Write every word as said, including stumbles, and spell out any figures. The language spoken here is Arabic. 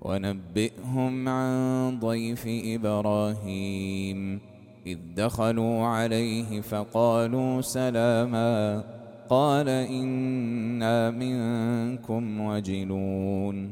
ونبئهم عن ضيف إبراهيم إذ دخلوا عليه فقالوا سلاما قال إنا منكم وجلون